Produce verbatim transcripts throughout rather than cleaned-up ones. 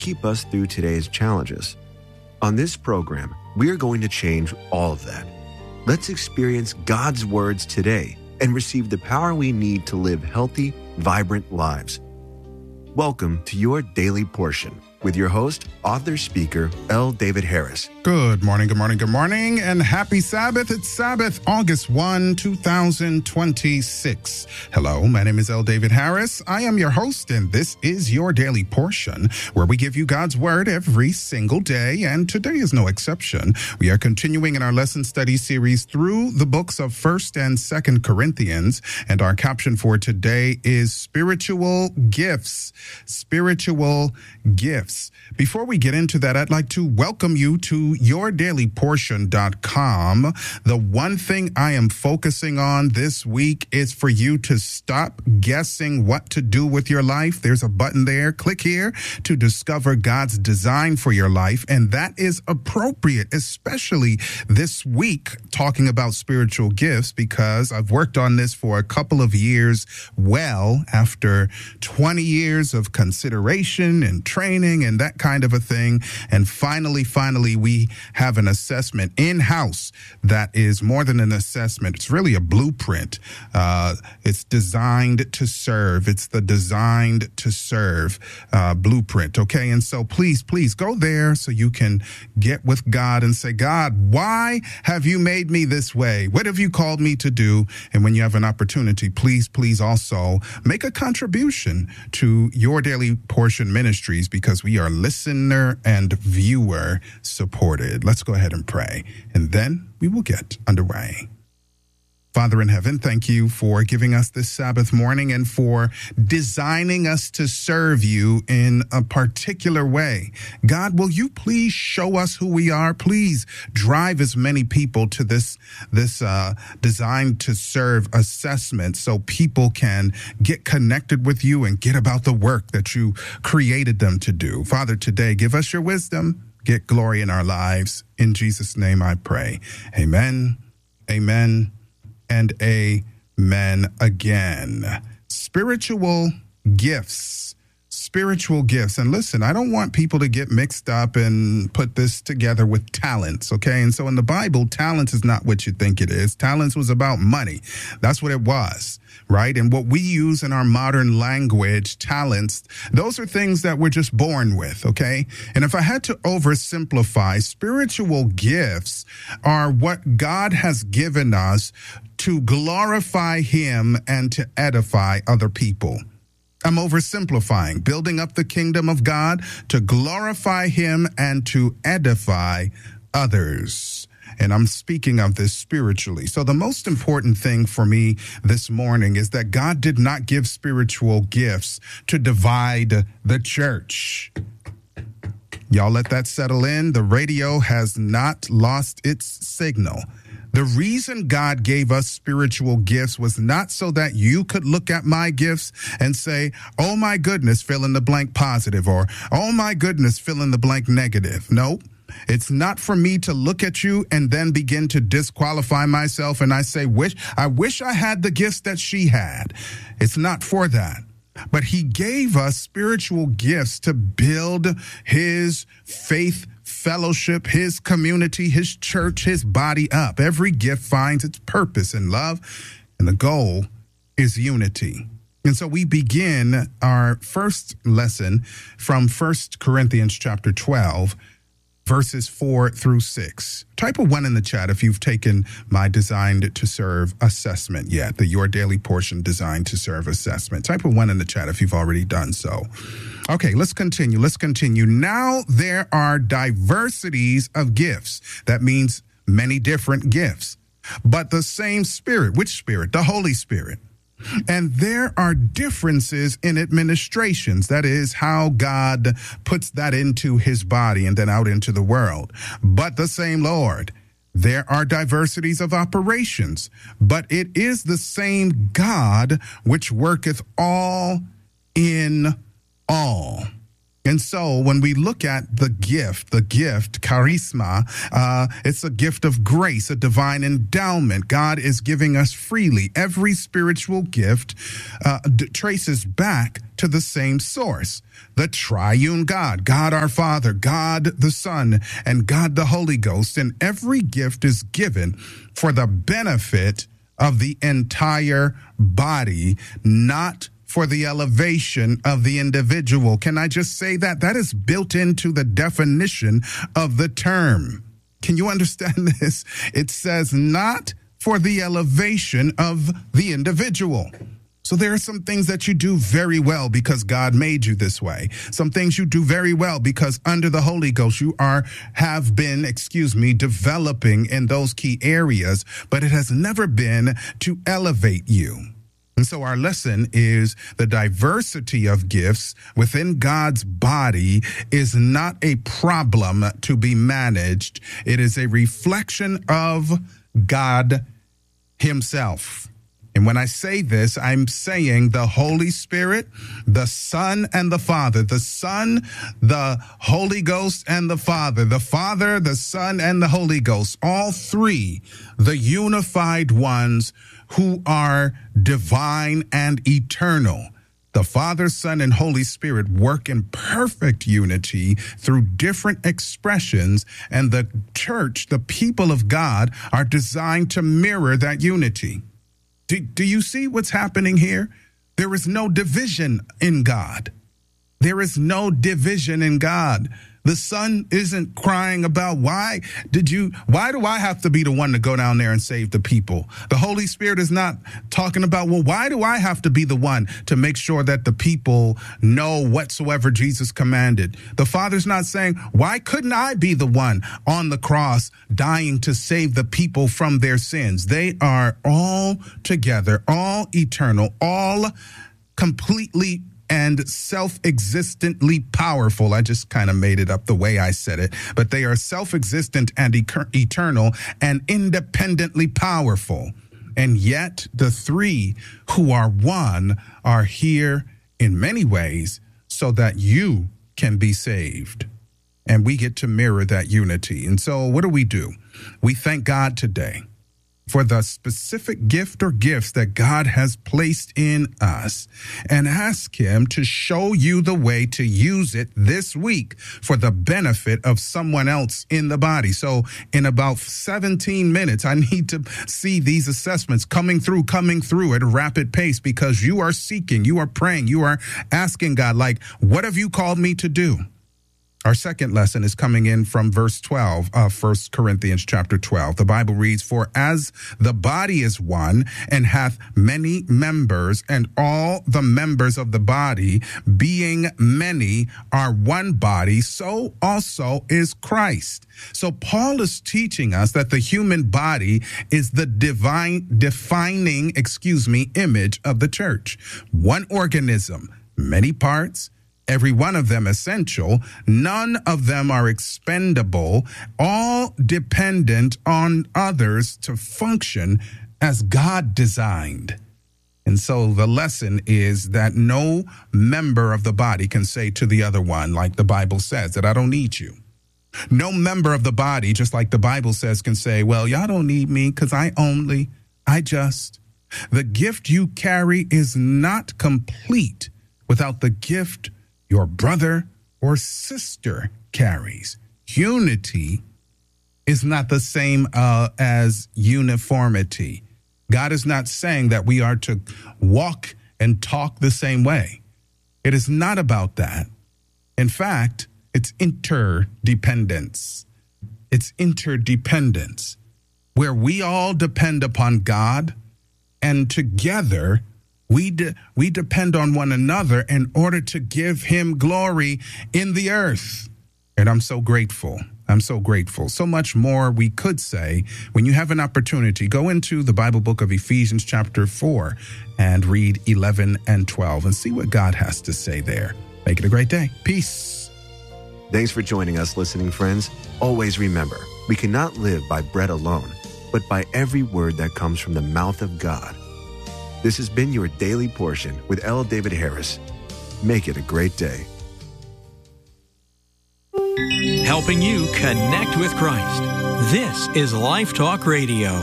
keep us through today's challenges. On this program, we are going to change all of that. Let's experience God's words today and receive the power we need to live healthy, vibrant lives. Welcome to your Daily Portion with your host, author, speaker, L. David Harris. Good morning, good morning, good morning, and happy Sabbath. It's Sabbath, August first, two thousand twenty-six. Hello, my name is L. David Harris. I am your host, and this is your Daily Portion, where we give you God's Word every single day, and today is no exception. We are continuing in our lesson study series through the books of First and Second Corinthians, and our caption for today is Spiritual Gifts. Spiritual Gifts. Before we get into that, I'd like to welcome you to your daily portion dot com. The one thing I am focusing on this week is for you to stop guessing what to do with your life. There's a button there. Click here to discover God's design for your life, and that is appropriate, especially this week, talking about spiritual gifts, because I've worked on this for a couple of years well after twenty years of consideration and training and that kind of a thing. And finally, finally, we have an assessment in-house that is more than an assessment. It's really a blueprint. Uh, it's designed to serve. It's the designed to serve uh, blueprint. Okay. And so please, please go there so you can get with God and say, God, why have you made me this way? What have you called me to do? And when you have an opportunity, please, please also make a contribution to Your Daily Portion Ministries, because we are listener and viewer supported. Let's go ahead and pray, and then we will get underway. Father in heaven, thank you for giving us this Sabbath morning and for designing us to serve you in a particular way. God, will you please show us who we are? Please drive as many people to this, this uh, designed to serve assessment so people can get connected with you and get about the work that you created them to do. Father, today, give us your wisdom. Get glory in our lives. In Jesus' name I pray. Amen. Amen. And amen again. Spiritual gifts. Spiritual gifts. And listen, I don't want people to get mixed up and put this together with talents, okay? And so in the Bible, talents is not what you think it is. Talents was about money. That's what it was, right? And what we use in our modern language, talents, those are things that we're just born with, okay? And if I had to oversimplify, spiritual gifts are what God has given us to glorify him and to edify other people. I'm oversimplifying, building up the kingdom of God to glorify him and to edify others. And I'm speaking of this spiritually. So the most important thing for me this morning is that God did not give spiritual gifts to divide the church. Y'all let that settle in. The radio has not lost its signal. The reason God gave us spiritual gifts was not so that you could look at my gifts and say, oh my goodness, fill in the blank positive, or oh my goodness, fill in the blank negative. No, it's not for me to look at you and then begin to disqualify myself and I say, wish, I wish I had the gifts that she had. It's not for that. But he gave us spiritual gifts to build his faith fellowship, his community, his church, his body up. Every gift finds its purpose in love, and the goal is unity. And so we begin our first lesson from First Corinthians chapter twelve, verses four through six. Type a one in the chat if you've taken my Designed to Serve assessment yet, the Your Daily Portion Designed to Serve assessment. Type a one in the chat if you've already done so. Okay, let's continue. Let's continue. Now there are diversities of gifts. That means many different gifts, but the same Spirit. Which Spirit? The Holy Spirit. And there are differences in administrations. That is how God puts that into his body and then out into the world. But the same Lord. There are diversities of operations, but it is the same God which worketh all in all. And so when we look at the gift, the gift, charisma, uh, it's a gift of grace, a divine endowment. God is giving us freely. Every spiritual gift uh, d- traces back to the same source, the triune God, God our Father, God the Son, and God the Holy Ghost. And every gift is given for the benefit of the entire body, not for the elevation of the individual. Can I just say that? That is built into the definition of the term. Can you understand this? It says not for the elevation of the individual. So there are some things that you do very well because God made you this way. Some things you do very well because under the Holy Ghost you are, have been, excuse me, developing in those key areas, but it has never been to elevate you. And so our lesson is the diversity of gifts within God's body is not a problem to be managed. It is a reflection of God himself. And when I say this, I'm saying the Holy Spirit, the Son, and the Father. The Son, the Holy Ghost, and the Father. The Father, the Son, and the Holy Ghost. All three, the unified ones who are divine and eternal. The Father, Son, and Holy Spirit work in perfect unity through different expressions, and the church, the people of God, are designed to mirror that unity. Do, do you see what's happening here? There is no division in God. There is no division in God. The Son isn't crying about why did you, why do I have to be the one to go down there and save the people? The Holy Spirit is not talking about, well, why do I have to be the one to make sure that the people know whatsoever Jesus commanded? The Father's not saying, why couldn't I be the one on the cross dying to save the people from their sins? They are all together, all eternal, all completely and self-existently powerful. I just kind of made it up the way I said it, but they are self-existent and e- eternal and independently powerful. And yet the three who are one are here in many ways so that you can be saved. And we get to mirror that unity. And so what do we do? We thank God today for the specific gift or gifts that God has placed in us and ask him to show you the way to use it this week for the benefit of someone else in the body. So in about seventeen minutes, I need to see these assessments coming through, coming through at a rapid pace because you are seeking, you are praying, you are asking God, like, what have you called me to do? Our second lesson is coming in from verse twelve of First Corinthians chapter twelve. The Bible reads, for as the body is one and hath many members, and all the members of the body, being many, are one body, so also is Christ. So Paul is teaching us that the human body is the divine, defining, excuse me, image of the church. One organism, many parts, every one of them essential, none of them are expendable, all dependent on others to function as God designed. And so the lesson is that no member of the body can say to the other one, like the Bible says, that I don't need you. No member of the body, just like the Bible says, can say, well, y'all don't need me because I only, I just. The gift you carry is not complete without the gift your brother or sister carries. Unity is not the same uh, as uniformity. God is not saying that we are to walk and talk the same way. It is not about that. In fact, it's interdependence. It's interdependence, where we all depend upon God, and together We de- we depend on one another in order to give him glory in the earth. And I'm so grateful. I'm so grateful. So much more we could say. When you have an opportunity, go into the Bible book of Ephesians chapter four and read eleven and twelve and see what God has to say there. Make it a great day. Peace. Thanks for joining us, listening friends. Always remember, we cannot live by bread alone, but by every word that comes from the mouth of God. This has been your Daily Portion with L. David Harris. Make it a great day. helping you connect with Christ. This is Life Talk Radio.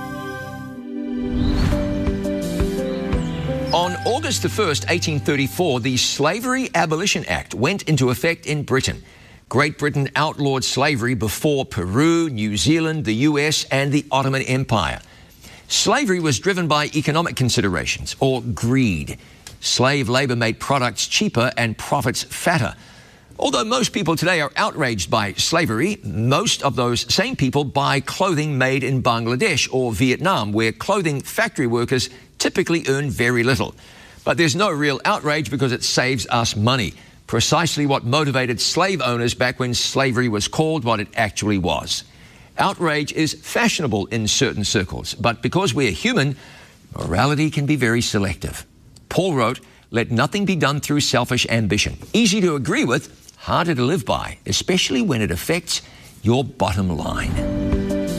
On August the first, eighteen thirty-four, the Slavery Abolition Act went into effect in Britain. Great Britain outlawed slavery before Peru, New Zealand, the U S, and the Ottoman Empire. Slavery was driven by economic considerations, or greed. Slave labor made products cheaper and profits fatter. Although most people today are outraged by slavery, most of those same people buy clothing made in Bangladesh or Vietnam, where clothing factory workers typically earn very little. But there's no real outrage because it saves us money. Precisely what motivated slave owners back when slavery was called what it actually was. Outrage is fashionable in certain circles, but because we're human, morality can be very selective. Paul wrote, "Let nothing be done through selfish ambition." Easy to agree with, harder to live by, especially when it affects your bottom line.